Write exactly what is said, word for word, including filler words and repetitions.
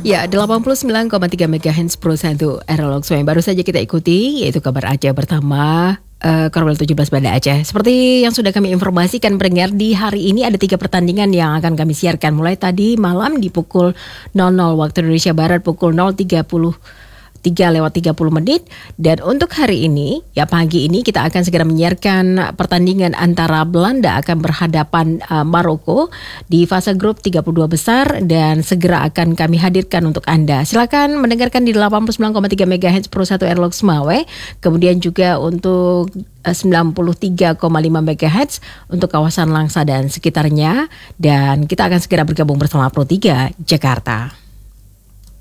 Ya, delapan puluh sembilan koma tiga megahertz Pro satu Aerolog yang baru saja kita ikuti, yaitu kabar Aceh pertama uh, Korwil tujuh belas Banda Aceh. Seperti yang sudah kami informasikan pendengar, di hari ini ada tiga pertandingan yang akan kami siarkan. Mulai tadi malam di pukul nol nol waktu Indonesia Barat, pukul nol tiga puluh tiga lewat tiga puluh menit. Dan untuk hari ini, ya pagi ini kita akan segera menyiarkan pertandingan antara Belanda akan berhadapan uh, Maroko di fase grup tiga puluh dua besar, dan segera akan kami hadirkan untuk Anda. Silakan mendengarkan di delapan puluh sembilan koma tiga megahertz Pro satu Aerolog Semawe, kemudian juga untuk uh, sembilan puluh tiga koma lima megahertz untuk kawasan Langsa dan sekitarnya, dan kita akan segera bergabung bersama Pro tiga Jakarta.